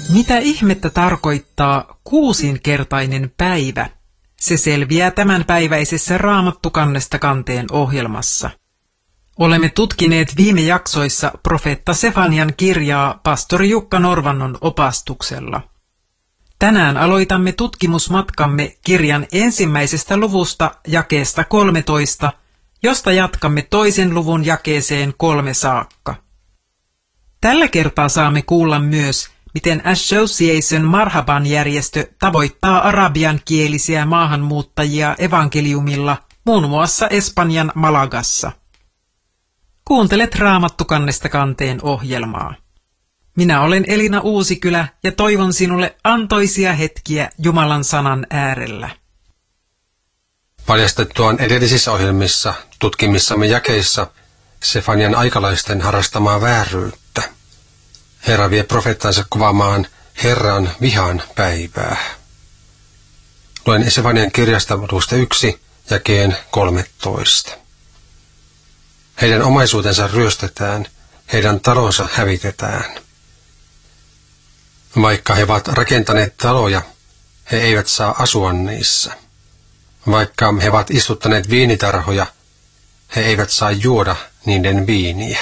Mitä ihmettä tarkoittaa kuusinkertainen päivä? Se selviää tämänpäiväisessä Raamattu-kannesta kanteen ohjelmassa. Olemme tutkineet viime jaksoissa profeetta Sefanian kirjaa pastori Jukka Norvannon opastuksella. Tänään aloitamme tutkimusmatkamme kirjan 1. luvusta jakeesta 13, josta jatkamme 2. luvun jakeeseen 3 saakka. Tällä kertaa saamme kuulla myös, miten Association Marhaban-järjestö tavoittaa arabiankielisiä maahanmuuttajia evankeliumilla muun muassa Espanjan Malagassa. Kuuntelet Raamattu-kannesta kanteen ohjelmaa. Minä olen Elina Uusikylä ja toivon sinulle antoisia hetkiä Jumalan sanan äärellä. Paljastettu on edellisissä ohjelmissa tutkimissamme jakeissa Sefanian aikalaisten harrastamaa vääryyttä. Herra vie profeettansa kuvaamaan Herran vihan päivää. Luen Sefanian kirjasta luvusta 1 jakeen 13. Heidän omaisuutensa ryöstetään, heidän talonsa hävitetään. Vaikka he ovat rakentaneet taloja, he eivät saa asua niissä. Vaikka he ovat istuttaneet viinitarhoja, he eivät saa juoda niiden viiniä.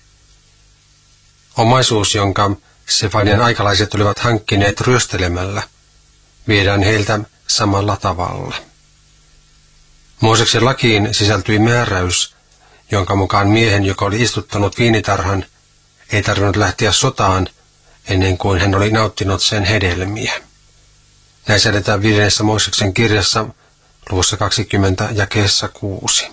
Omaisuus, jonka Sefanian aikalaiset olivat hankkineet ryöstelemällä, viedään heiltä samalla tavalla. Mooseksen lakiin sisältyi määräys, jonka mukaan miehen, joka oli istuttanut viinitarhan, ei tarvinnut lähteä sotaan ennen kuin hän oli nauttinut sen hedelmiä. Näin säädetään 5. Mooseksen kirjassa luvussa 20 jakeessa 6.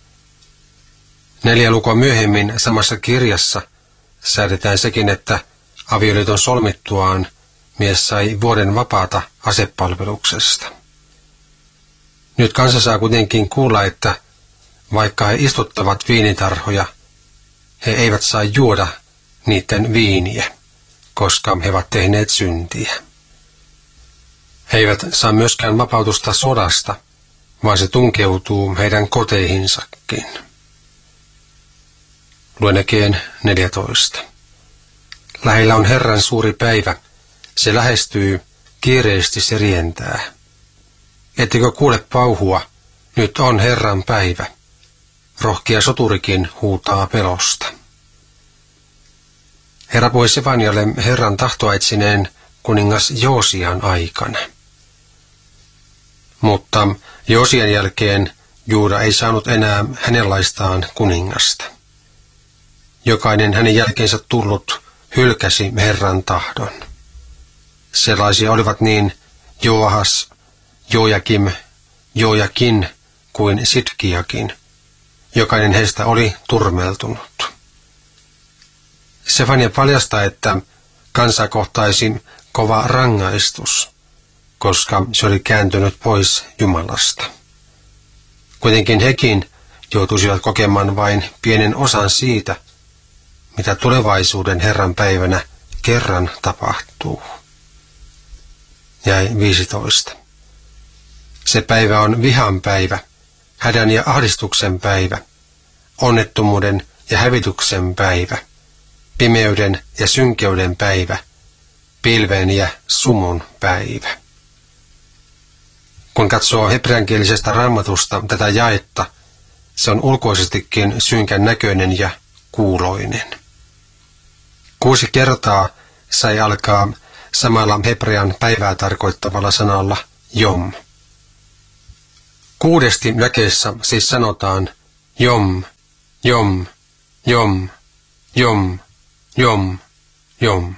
4 lukua myöhemmin samassa kirjassa säädetään sekin, että avioliiton solmittuaan mies sai vuoden vapaata asepalveluksesta. Nyt kansa saa kuitenkin kuulla, että vaikka he istuttavat viinitarhoja, he eivät saa juoda niiden viiniä, koska he ovat tehneet syntiä. He eivät saa myöskään vapautusta sodasta, vaan se tunkeutuu heidän koteihinsakin. Luen jakeen 14. Lähellä on Herran suuri päivä, se lähestyy, kiireesti se rientää. Ettekö kuule pauhua, nyt on Herran päivä. Rohkea soturikin huutaa pelosta. Herra puhui Sefanialle Herran tahtoa etsineen kuningas Joosian aikana. Mutta Joosian jälkeen Juuda ei saanut enää hänenlaistaan kuningasta. Jokainen hänen jälkeensä tullut hylkäsi Herran tahdon. Sellaisia olivat niin Joahas, Joakim, Joakin kuin Sidkiakin. Jokainen heistä oli turmeltunut. Sefania paljastaa, että kansa kohtaisi kova rangaistus, koska se oli kääntynyt pois Jumalasta. Kuitenkin hekin joutuisivat kokemaan vain pienen osan siitä, mitä tulevaisuuden Herran päivänä kerran tapahtuu. Jäi 15. Se päivä on vihan päivä, hädän ja ahdistuksen päivä, onnettomuuden ja hävityksen päivä, pimeyden ja synkeyden päivä, pilven ja sumun päivä. Kun katsoo hebreankielisestä raamatusta tätä jaetta, se on ulkoisestikin synkän näköinen ja kuuloinen. 6 kertaa sai alkaa samalla hebrean päivää tarkoittavalla sanalla jom. 6 jakeessa siis sanotaan jom, jom, jom, jom, jom, jom.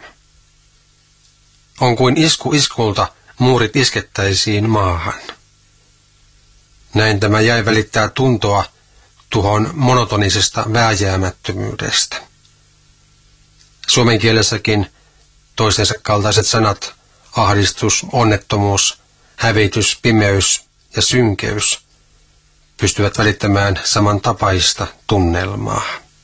On kuin isku iskulta muurit iskettäisiin maahan. Näin tämä jäi välittää tuntoa tuhon monotonisesta vääjäämättömyydestä. Suomen kielessäkin toistensa kaltaiset sanat ahdistus, onnettomuus, hävitys, pimeys ja synkeys pystyvät välittämään samantapaista tunnelmaa.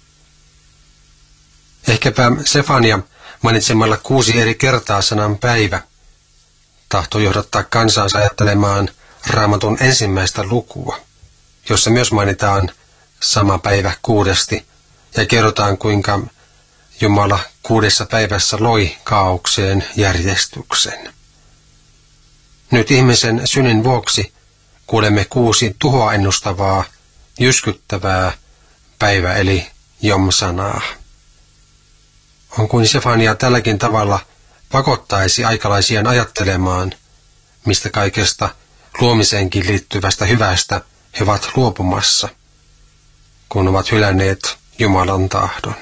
Ehkäpä Sefania mainitsemalla 6 eri kertaa sanan päivä tahtoi johdattaa kansansa ajattelemaan Raamatun 1. lukua, jossa myös mainitaan sama päivä 6 ja kerrotaan, kuinka Jumala 6 päivässä loi kaaukseen järjestyksen. Nyt ihmisen synnin vuoksi kuulemme 6 tuhoa ennustavaa, jyskyttävää päivä eli Jom-sanaa. On kuin Sefania tälläkin tavalla pakottaisi aikalaisiaan ajattelemaan, mistä kaikesta luomiseenkin liittyvästä hyvästä he ovat luopumassa, kun ovat hylänneet Jumalan tahdon.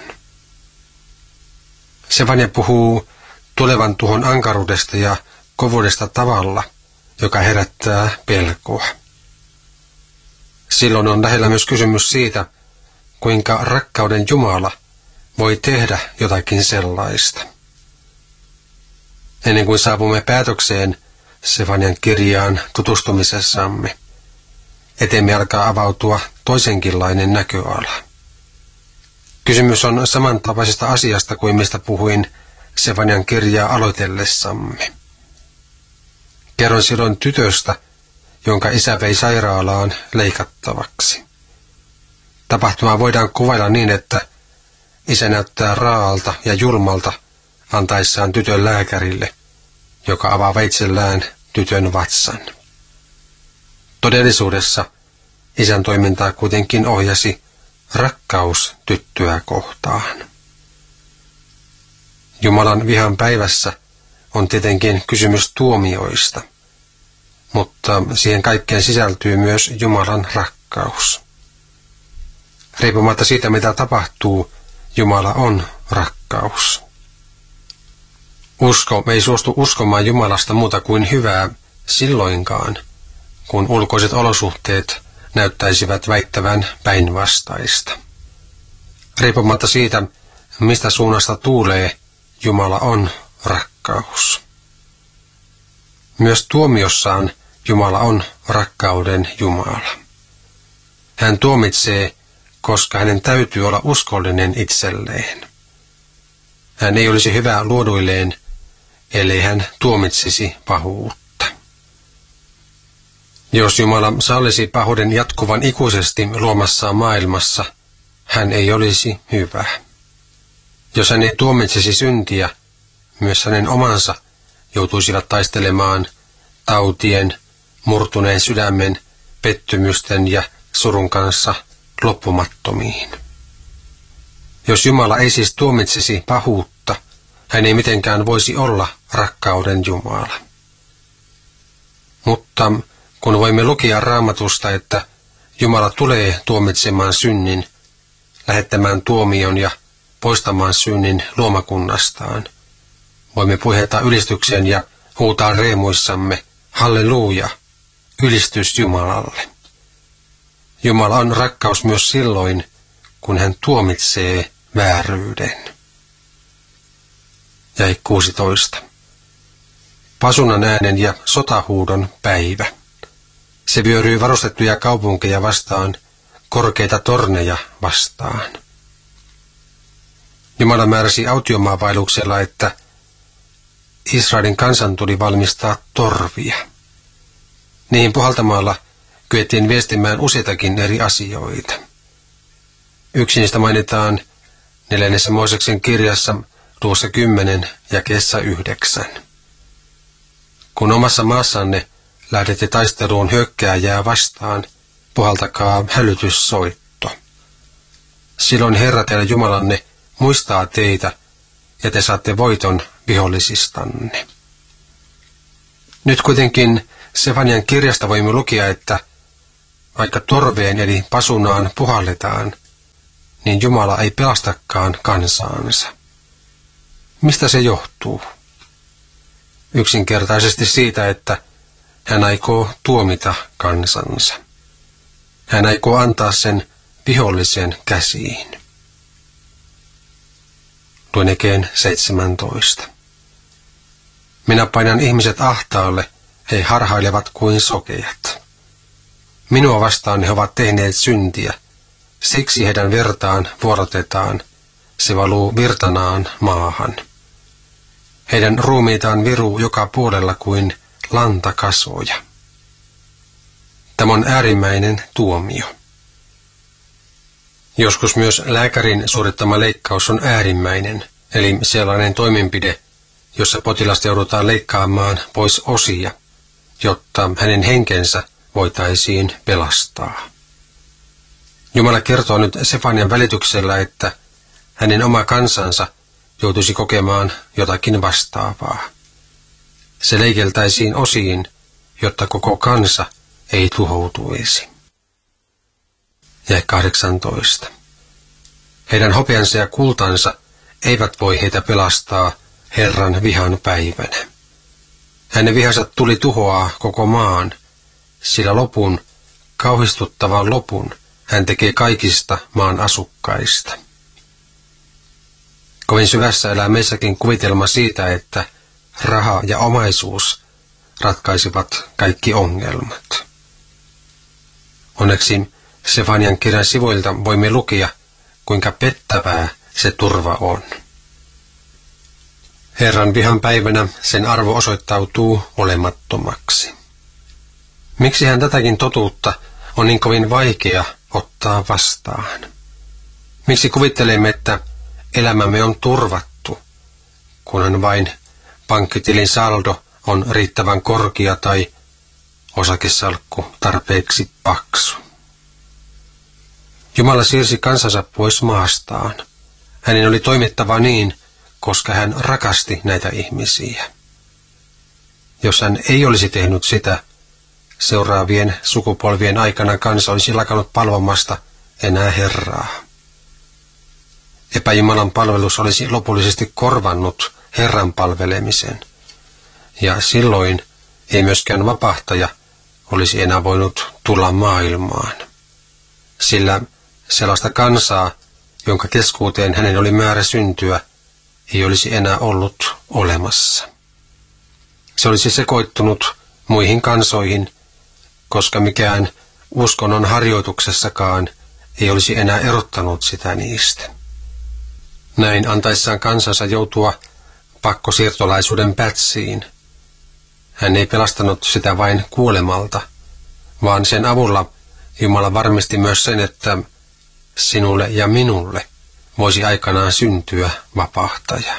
Sefania puhuu tulevan tuhon ankaruudesta ja kovuudesta tavalla, joka herättää pelkoa. Silloin on lähellä myös kysymys siitä, kuinka rakkauden Jumala voi tehdä jotakin sellaista. Ennen kuin saavumme päätökseen Sefanian kirjaan tutustumisessamme, eteemme alkaa avautua toisenkinlainen näköala. Kysymys on samantapaisesta asiasta kuin mistä puhuin Sefanian kirjaa aloitellessamme. Kerron silloin tytöstä, jonka isä vei sairaalaan leikattavaksi. Tapahtumaa voidaan kuvailla niin, että isä näyttää raaalta ja julmalta antaessaan tytön lääkärille, joka avaa veitsellään tytön vatsan. Todellisuudessa isän toimintaa kuitenkin ohjasi rakkaus tyttöä kohtaan. Jumalan vihan päivässä on tietenkin kysymys tuomioista, mutta siihen kaikkeen sisältyy myös Jumalan rakkaus. Riippumatta siitä, mitä tapahtuu, Jumala on rakkaus. Usko ei suostu uskomaan Jumalasta muuta kuin hyvää silloinkaan, kun ulkoiset olosuhteet näyttäisivät väittävän päinvastaista. Riippumatta siitä, mistä suunnasta tuulee, Jumala on rakkaus. Myös tuomiossaan Jumala on rakkauden Jumala. Hän tuomitsee, koska hänen täytyy olla uskollinen itselleen. Hän ei olisi hyvä luoduilleen, ellei hän tuomitsisi pahuutta. Jos Jumala sallisi pahuuden jatkuvan ikuisesti luomassaan maailmassa, hän ei olisi hyvä. Jos hän ei tuomitsisi syntiä, myös hänen omansa joutuisivat taistelemaan tautien, murtuneen sydämen, pettymysten ja surun kanssa loppumattomiin. Jos Jumala ei siis tuomitsisi pahuutta, hän ei mitenkään voisi olla rakkauden Jumala. Mutta kun voimme lukea Raamatusta, että Jumala tulee tuomitsemaan synnin, lähettämään tuomion ja poistamaan synnin luomakunnastaan, voimme puheta ylistyksen ja huutaa riemuissamme, halleluja, ylistys Jumalalle. Jumala on rakkaus myös silloin, kun hän tuomitsee vääryyden. Jäi 16. Pasunan äänen ja sotahuudon päivä. Se vyöryy varustettuja kaupunkeja vastaan, korkeita torneja vastaan. Jumala määräsi autiomaavailuksella, että Israelin kansan tuli valmistaa torvia. Niihin puhaltamalla kyettiin viestimään useitakin eri asioita. Yksi niistä mainitaan 4. Mooseksen kirjassa luvussa 10 jakeessa 9. Kun omassa maassanne lähdette taisteluun hyökkääjää vastaan, puhaltakaa hälytyssoitto. Silloin Herra teidän Jumalanne muistaa teitä, ja te saatte voiton vihollisistanne. Nyt kuitenkin Sefanian kirjasta voimme lukea, että vaikka torveen eli pasunaan puhalletaan, niin Jumala ei pelastakaan kansaansa. Mistä se johtuu? Yksinkertaisesti siitä, että hän aikoo tuomita kansansa. Hän aikoo antaa sen vihollisen käsiin. Luen Ekeen 17. Minä painan ihmiset ahtaalle, he harhailevat kuin sokeat. Minua vastaan he ovat tehneet syntiä, siksi heidän vertaan vuorotetaan, se valuu virtanaan maahan. Heidän ruumiitaan viruu joka puolella kuin lantakasoja. Tämä on äärimmäinen tuomio. Joskus myös lääkärin suorittama leikkaus on äärimmäinen, eli sellainen toimenpide, jossa potilasta joudutaan leikkaamaan pois osia, jotta hänen henkensä voitaisiin pelastaa. Jumala kertoo nyt Sefanian välityksellä, että hänen oma kansansa joutuisi kokemaan jotakin vastaavaa. Se leikeltäisiin osiin, jotta koko kansa ei tuhoutuisi. Jae 18. Heidän hopeansa ja kultansa eivät voi heitä pelastaa Herran vihan päivänä. Hänen vihansa tuli tuhoaa koko maan, sillä lopun, kauhistuttavan lopun, hän tekee kaikista maan asukkaista. Kovin syvässä elää meissäkin kuvitelma siitä, että raha ja omaisuus ratkaisivat kaikki ongelmat. Onneksi Sefanian kirjan sivuilta voimme lukea, kuinka pettävää se turva on. Herran vihan päivänä sen arvo osoittautuu olemattomaksi. Miksi hän tätäkin totuutta on niin kovin vaikea ottaa vastaan? Miksi kuvittelemme, että elämämme on turvattu, kunhan vain pankkitilin saldo on riittävän korkea tai osakesalkku tarpeeksi paksu? Jumala siirsi kansansa pois maastaan. Hänen oli toimittava niin, koska hän rakasti näitä ihmisiä. Jos hän ei olisi tehnyt sitä, seuraavien sukupolvien aikana kansa olisi lakannut palvomasta enää Herraa. Epäjumalan palvelus olisi lopullisesti korvannut Herran palvelemisen, ja silloin ei myöskään vapahtaja olisi enää voinut tulla maailmaan, sillä sellaista kansaa, jonka keskuuteen hänen oli määrä syntyä, ei olisi enää ollut olemassa. Se olisi sekoittunut muihin kansoihin, koska mikään uskonnon harjoituksessakaan ei olisi enää erottanut sitä niistä. Näin antaessaan kansansa joutua pakkosiirtolaisuuden pätsiin. Hän ei pelastanut sitä vain kuolemalta, vaan sen avulla Jumala varmisti myös sen, että sinulle ja minulle voisi aikanaan syntyä vapahtaja.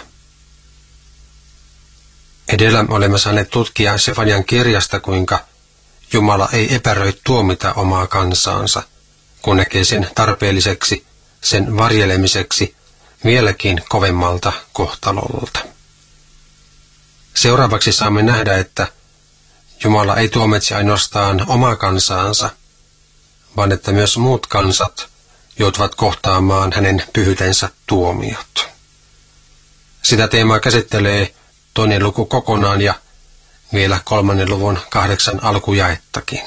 Edellä olemme saaneet tutkia Sefanian kirjasta, kuinka Jumala ei epäröi tuomita omaa kansaansa, kun näkee sen tarpeelliseksi, sen varjelemiseksi vieläkin kovemmalta kohtalolta. Seuraavaksi saamme nähdä, että Jumala ei tuomitse ainoastaan omaa kansaansa, vaan että myös muut kansat joutuvat kohtaamaan hänen pyhyytensä tuomiot. Sitä teemaa käsittelee 2. luku kokonaan ja vielä 3. luvun 8 alkujaettakin.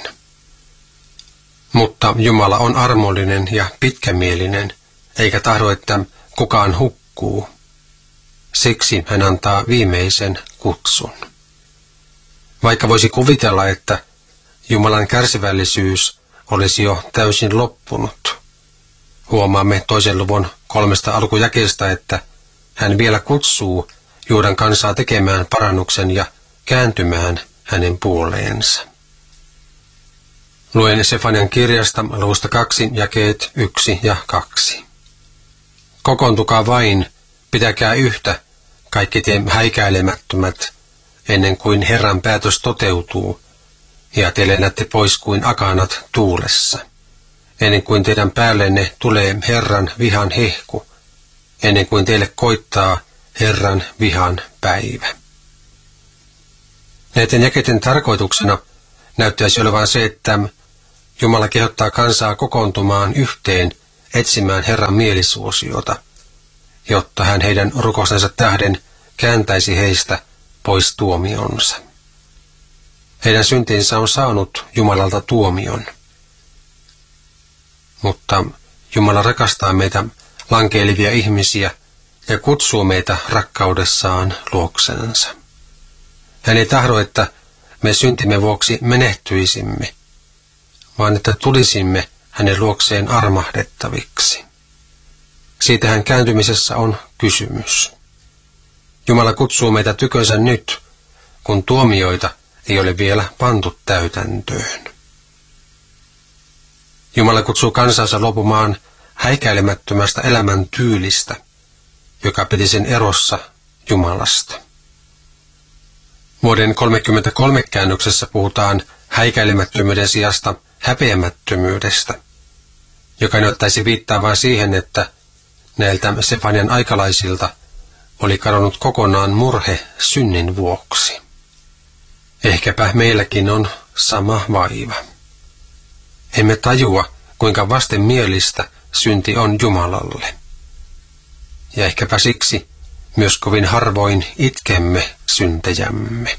Mutta Jumala on armollinen ja pitkämielinen, eikä tahdo, että kukaan hukkuu. Siksi hän antaa viimeisen kutsun. Vaikka voisi kuvitella, että Jumalan kärsivällisyys olisi jo täysin loppunut, huomaamme 2. luvun 3 alkujakeesta, että hän vielä kutsuu Juudan kansaa tekemään parannuksen ja kääntymään hänen puoleensa. Luen Sefanian kirjasta luvusta 2 jakeet 1 ja 2. Kokoontukaa vain, pitäkää yhtä, kaikki te häikäilemättömät, ennen kuin Herran päätös toteutuu, ja te lennätte pois kuin akanat tuulessa, ennen kuin teidän päällenne tulee Herran vihan hehku, ennen kuin teille koittaa Herran vihan päivä. Näiden jakeiden tarkoituksena näyttäisi olevan se, että Jumala kehottaa kansaa kokoontumaan yhteen etsimään Herran mielisuosiota, jotta hän heidän rukostensa tähden kääntäisi heistä pois tuomionsa. Heidän syntinsä on saanut Jumalalta tuomion. Mutta Jumala rakastaa meitä lankeilivia ihmisiä ja kutsuu meitä rakkaudessaan luoksensa. Hän ei tahdo, että me syntimme vuoksi menehtyisimme, vaan että tulisimme hänen luokseen armahdettaviksi. Siitähän kääntymisessä on kysymys. Jumala kutsuu meitä tykönsä nyt, kun tuomioita ei ole vielä pantu täytäntöön. Jumala kutsuu kansansa luopumaan häikäilemättömästä elämän tyylistä joka piti sen erossa Jumalasta. Vuoden 1933 käännöksessä puhutaan häikäilemättömyyden sijasta häpeämättömyydestä, joka näyttäisi viittaavan siihen, että näiltä Sefanian aikalaisilta oli kadonnut kokonaan murhe synnin vuoksi. Ehkäpä meilläkin on sama vaiva. Emme tajua, kuinka vastenmielistä synti on Jumalalle. Ja ehkäpä siksi myös kovin harvoin itkemme syntejämme.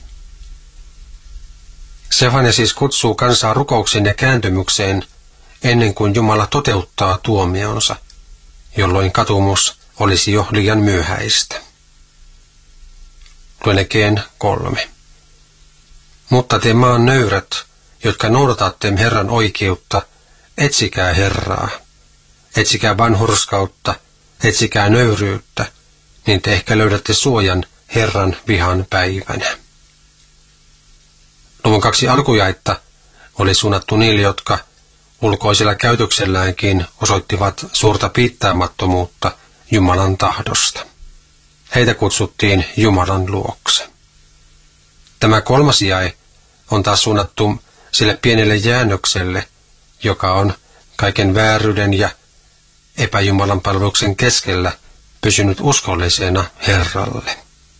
Sefania siis kutsuu kansaa rukoukseen ja kääntymykseen ennen kuin Jumala toteuttaa tuomionsa, jolloin katumus olisi jo liian myöhäistä. Luen Ekeen 3. Mutta te maan nöyrät, jotka noudatatte Herran oikeutta, etsikää Herraa. Etsikää vanhurskautta, etsikää nöyryyttä, niin te ehkä löydätte suojan Herran vihan päivänä. Luvun 2 alkujaetta oli suunnattu niille, jotka ulkoisella käytökselläänkin osoittivat suurta piittaamattomuutta Jumalan tahdosta. Heitä kutsuttiin Jumalan luokse. Tämä 3. jae on taas suunnattu sille pienelle jäännökselle, joka on kaiken vääryyden ja epäjumalan palveluksen keskellä pysynyt uskollisena Herralle.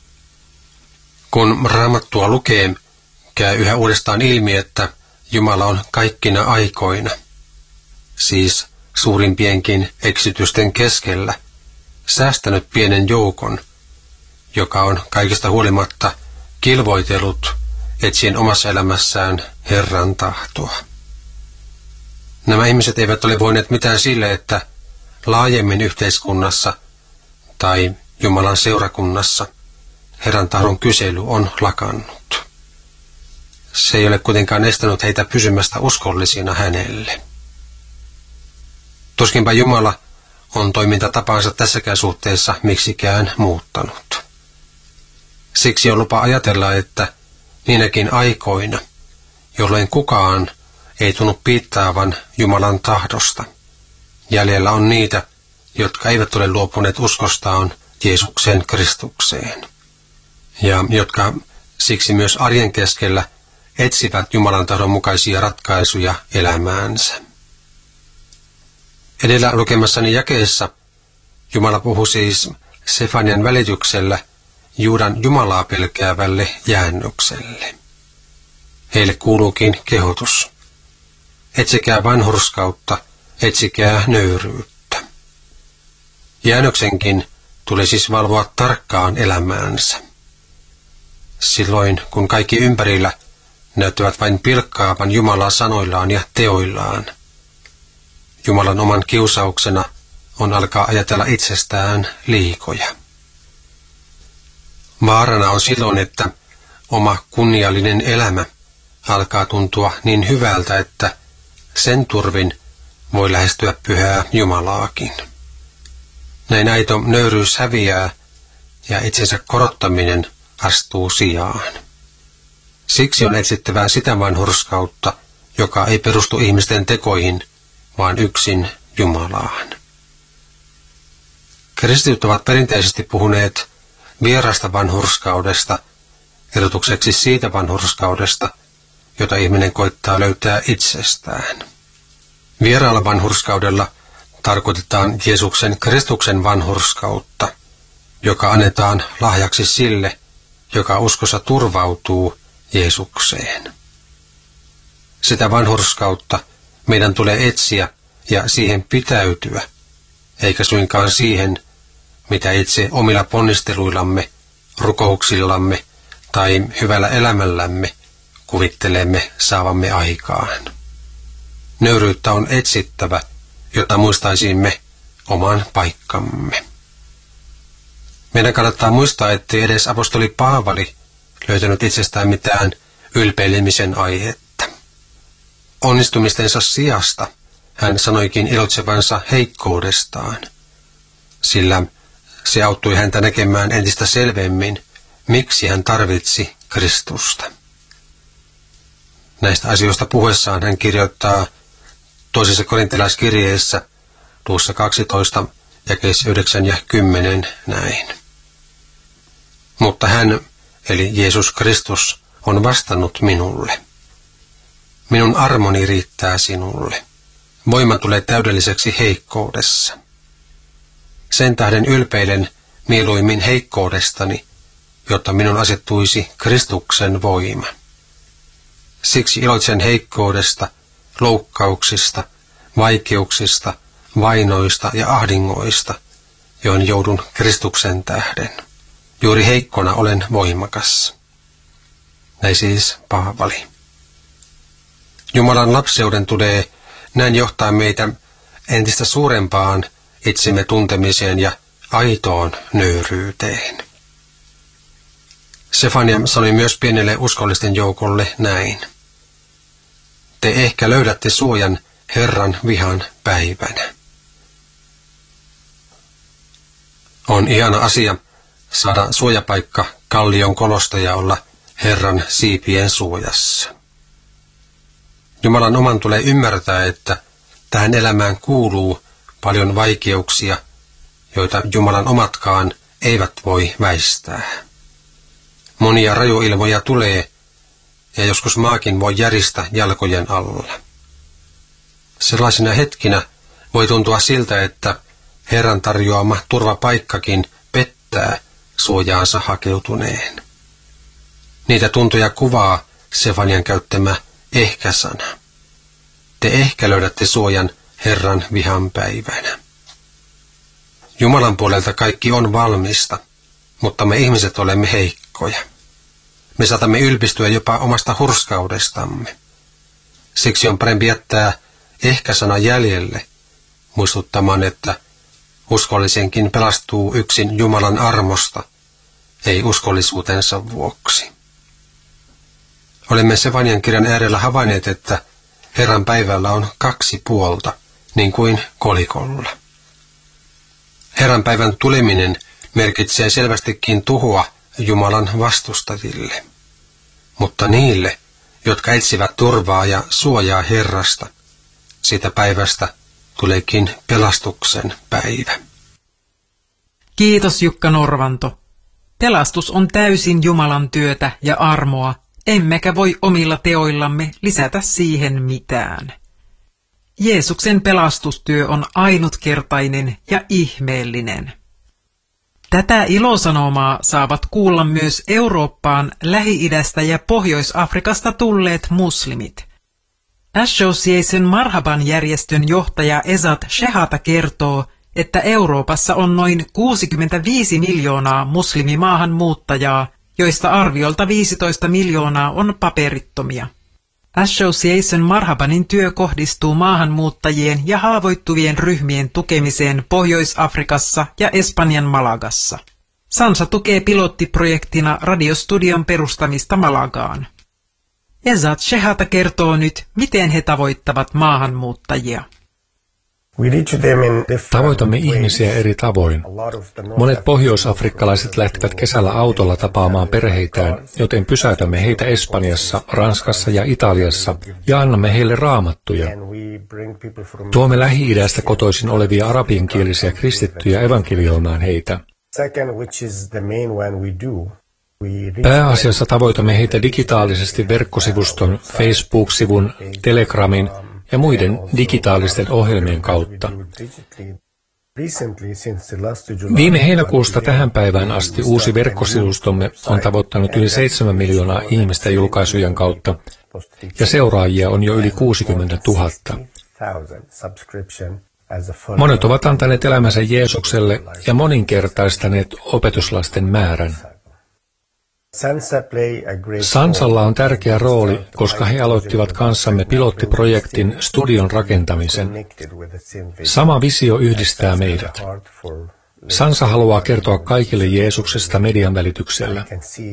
Kun Raamattua lukee, käy yhä uudestaan ilmi, että Jumala on kaikkina aikoina, siis suurimpienkin eksitysten keskellä, säästänyt pienen joukon, joka on kaikista huolimatta kilvoitellut etsien omassa elämässään Herran tahtoa. Nämä ihmiset eivät ole voineet mitään sille, että laajemmin yhteiskunnassa tai Jumalan seurakunnassa Herran tahdon kysely on lakannut. Se ei ole kuitenkaan estänyt heitä pysymästä uskollisina hänelle. Tuskinpä Jumala on toimintatapansa tässäkään suhteessa miksikään muuttanut. Siksi on lupa ajatella, että niinäkin aikoina, jolloin kukaan ei tunnu piittaavan Jumalan tahdosta, jäljellä on niitä, jotka eivät ole luopuneet uskostaan Jeesuksen Kristukseen, ja jotka siksi myös arjen keskellä etsivät Jumalan tahdon mukaisia ratkaisuja elämäänsä. Edellä lukemassani jakeessa Jumala puhui siis Sefanian välityksellä Juudan Jumalaa pelkäävälle jäännökselle. Heille kuuluukin kehotus. Etsikää vanhurskautta, etsikää nöyryyttä. Jäännöksenkin tuli siis valvoa tarkkaan elämäänsä. Silloin, kun kaikki ympärillä näyttävät vain pilkkaavan Jumalaa sanoillaan ja teoillaan, Jumalan oman kiusauksena on alkaa ajatella itsestään liikoja. Vaarana on silloin, että oma kunniallinen elämä alkaa tuntua niin hyvältä, että sen turvin voi lähestyä pyhää Jumalaakin. Näin aito nöyryys häviää ja itsensä korottaminen astuu sijaan. Siksi on etsittävää sitä vanhurskautta, joka ei perustu ihmisten tekoihin, vaan yksin Jumalaan. Kristityt ovat perinteisesti puhuneet vierasta vanhurskaudesta, erotukseksi siitä vanhurskaudesta, jota ihminen koittaa löytää itsestään. Vieraalla vanhurskaudella tarkoitetaan Jeesuksen Kristuksen vanhurskautta, joka annetaan lahjaksi sille, joka uskossa turvautuu Jeesukseen. Sitä vanhurskautta meidän tulee etsiä ja siihen pitäytyä, eikä suinkaan siihen, mitä itse omilla ponnisteluillamme, rukouksillamme tai hyvällä elämällämme kuvittelemme saavamme aikaan. Nöyryyttä on etsittävä, jotta muistaisimme oman paikkamme. Meidän kannattaa muistaa, ettei edes apostoli Paavali löytänyt itsestään mitään ylpeilemisen aihetta. Onnistumistensa sijasta hän sanoikin ilotsevansa heikkoudestaan, sillä se auttoi häntä näkemään entistä selvemmin, miksi hän tarvitsi Kristusta. Näistä asioista puhuessaan hän kirjoittaa toisessa korintalaiskirjeessä luvussa 12, jakeissa 9 ja 10 näin. Mutta hän, eli Jeesus Kristus, on vastannut minulle. Minun armoni riittää sinulle. Voima tulee täydelliseksi heikkoudessa. Sen tähden ylpeilen mieluimmin heikkoudestani, jotta minun asettuisi Kristuksen voima. Siksi iloitsen heikkoudesta, loukkauksista, vaikeuksista, vainoista ja ahdingoista, joihin joudun Kristuksen tähden. Juuri heikkona olen voimakas. Näin siis Paavali. Jumalan lapseuden tulee näin johtaa meitä entistä suurempaan itsemme tuntemiseen ja aitoon nöyryyteen. Sefania sanoi myös pienelle uskollisten joukolle näin. Te ehkä löydätte suojan Herran vihan päivänä. On ihana asia saada suojapaikka kallion kolosta ja olla Herran siipien suojassa. Jumalan oman tulee ymmärtää, että tähän elämään kuuluu paljon vaikeuksia, joita Jumalan omatkaan eivät voi väistää. Monia rajuilmoja tulee, ja joskus maakin voi järistä jalkojen alla. Sellaisina hetkinä voi tuntua siltä, että Herran tarjoama turvapaikkakin pettää suojaansa hakeutuneen. Niitä tuntoja kuvaa Sefanian käyttämä ehkä-sana. Te ehkä löydätte suojan Herran vihan päivänä. Jumalan puolelta kaikki on valmista, mutta me ihmiset olemme heikkoja. Me saatamme ylpistyä jopa omasta hurskaudestamme. Siksi on parempi jättää ehkä-sana jäljelle, muistuttamaan, että uskollisenkin pelastuu yksin Jumalan armosta, ei uskollisuutensa vuoksi. Olemme Sefanian kirjan äärellä havainneet, että Herran päivällä on 2 puolta, niin kuin kolikolla. Herran päivän tuleminen merkitsee selvästikin tuhoa Jumalan vastustajille. Mutta niille, jotka etsivät turvaa ja suojaa Herrasta, siitä päivästä tuleekin pelastuksen päivä. Kiitos Jukka Norvanto. Pelastus on täysin Jumalan työtä ja armoa, emmekä voi omilla teoillamme lisätä siihen mitään. Jeesuksen pelastustyö on ainutkertainen ja ihmeellinen. Tätä ilosanomaa saavat kuulla myös Eurooppaan, Lähi-idästä ja Pohjois-Afrikasta tulleet muslimit. Association Marhaban järjestön johtaja Ezat Shehata kertoo, että Euroopassa on noin 65 miljoonaa muslimimaahanmuuttajaa, joista arviolta 15 miljoonaa on paperittomia. Association Marhabanin työ kohdistuu maahanmuuttajien ja haavoittuvien ryhmien tukemiseen Pohjois-Afrikassa ja Espanjan Malagassa. Sansa tukee pilottiprojektina radiostudion perustamista Malagaan. Ezat Shehata kertoo nyt, miten he tavoittavat maahanmuuttajia. Tavoitamme ihmisiä eri tavoin. Monet pohjoisafrikkalaiset lähtivät kesällä autolla tapaamaan perheitään, joten pysäytämme heitä Espanjassa, Ranskassa ja Italiassa ja annamme heille raamattuja. Tuomme Lähi-idästä kotoisin olevia arabiankielisiä kristittyjä evankelioimaan heitä. Pääasiassa tavoitamme heitä digitaalisesti verkkosivuston, Facebook-sivun, Telegramin ja muiden digitaalisten ohjelmien kautta. Viime heinäkuusta tähän päivään asti uusi verkkosivustomme on tavoittanut yli 7 miljoonaa ihmistä julkaisujen kautta, ja seuraajia on jo yli 60 000. Monet ovat antaneet elämänsä Jeesukselle ja moninkertaistaneet opetuslasten määrän. Sansalla on tärkeä rooli, koska he aloittivat kanssamme pilottiprojektin studion rakentamisen. Sama visio yhdistää meidät. Sansa haluaa kertoa kaikille Jeesuksesta median välityksellä.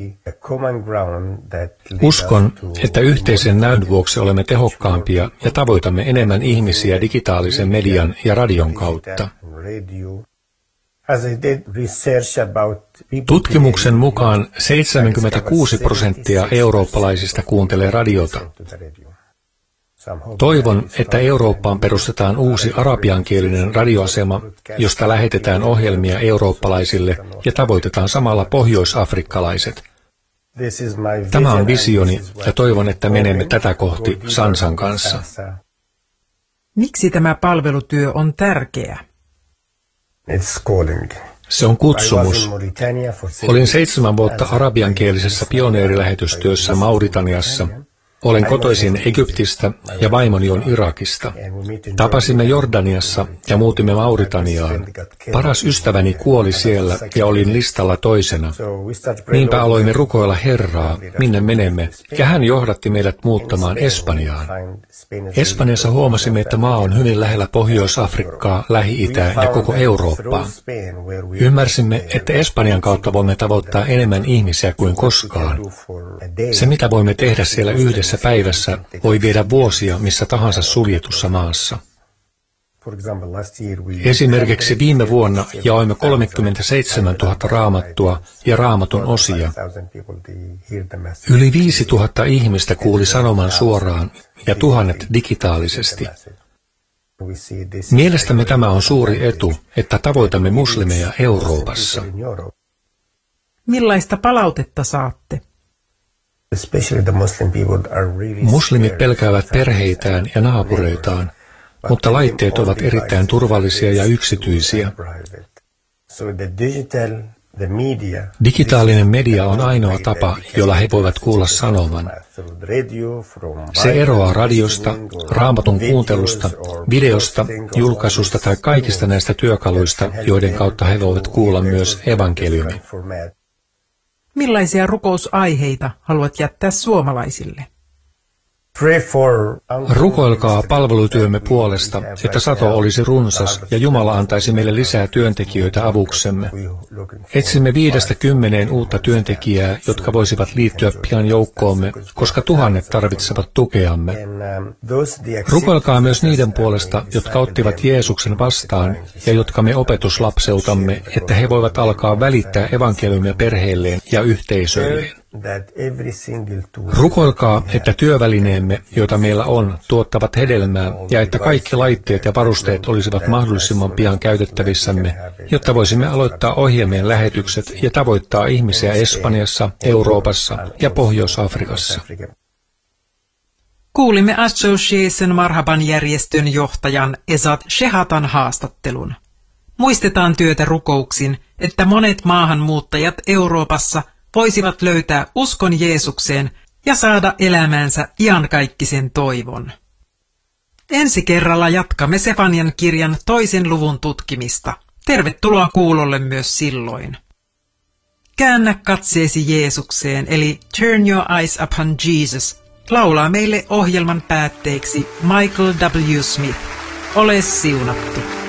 Uskon, että yhteisen näyn vuoksi olemme tehokkaampia ja tavoitamme enemmän ihmisiä digitaalisen median ja radion kautta. Tutkimuksen mukaan 76% eurooppalaisista kuuntelee radiota. Toivon, että Eurooppaan perustetaan uusi arabiankielinen radioasema, josta lähetetään ohjelmia eurooppalaisille ja tavoitetaan samalla pohjoisafrikkalaiset. Tämä on visioni ja toivon, että menemme tätä kohti Sansan kanssa. Miksi tämä palvelutyö on tärkeä? Se on kutsumus. Olin 7 vuotta arabiankielisessä pioneerilähetystyössä Mauritaniassa. Olen kotoisin Egyptistä ja vaimoni on Irakista. Tapasimme Jordaniassa ja muutimme Mauritaniaan. Paras ystäväni kuoli siellä ja olin listalla toisena. Niinpä aloimme rukoilla Herraa, minne menemme, ja hän johdatti meidät muuttamaan Espanjaan. Espanjassa huomasimme, että maa on hyvin lähellä Pohjois-Afrikkaa, Lähi-Itää ja koko Eurooppaa. Ymmärsimme, että Espanjan kautta voimme tavoittaa enemmän ihmisiä kuin koskaan. Se, mitä voimme tehdä siellä yhdessä päivässä, voi viedä vuosia missä tahansa suljetussa maassa. Esimerkiksi viime vuonna jaoimme 37 000 raamattua ja raamatun osia. Yli 5 000 ihmistä kuuli sanoman suoraan ja 1000 digitaalisesti. Mielestämme tämä on suuri etu, että tavoitamme muslimeja Euroopassa. Millaista palautetta saatte? Muslimit pelkäävät perheitään ja naapureitaan, mutta laitteet ovat erittäin turvallisia ja yksityisiä. Digitaalinen media on ainoa tapa, jolla he voivat kuulla sanoman. Se eroaa radiosta, raamatun kuuntelusta, videosta, julkaisusta tai kaikista näistä työkaluista, joiden kautta he voivat kuulla myös evankeliumin. Millaisia rukousaiheita haluat jättää suomalaisille? Rukoilkaa palvelutyömme puolesta, että sato olisi runsas ja Jumala antaisi meille lisää työntekijöitä avuksemme. Etsimme 5–10 uutta työntekijää, jotka voisivat liittyä pian joukkoomme, koska 1000 tarvitsevat tukeamme. Rukoilkaa myös niiden puolesta, jotka ottivat Jeesuksen vastaan ja jotka me opetuslapseutamme, että he voivat alkaa välittää evankeliumia perheilleen ja yhteisöilleen. Rukoilkaa, että työvälineemme, joita meillä on, tuottavat hedelmää ja että kaikki laitteet ja varusteet olisivat mahdollisimman pian käytettävissämme, jotta voisimme aloittaa ohjelmien lähetykset ja tavoittaa ihmisiä Espanjassa, Euroopassa ja Pohjois-Afrikassa. Kuulimme Association Marhaban-järjestön johtajan Esat Shehatan haastattelun. Muistetaan työtä rukouksin, että monet maahanmuuttajat Euroopassa voisivat löytää uskon Jeesukseen ja saada elämäänsä iankaikkisen toivon. Ensi kerralla jatkamme Sefanian kirjan 2. luvun tutkimista. Tervetuloa kuulolle myös silloin. Käännä katseesi Jeesukseen, eli Turn Your Eyes Upon Jesus, laulaa meille ohjelman päätteeksi Michael W. Smith. Ole siunattu.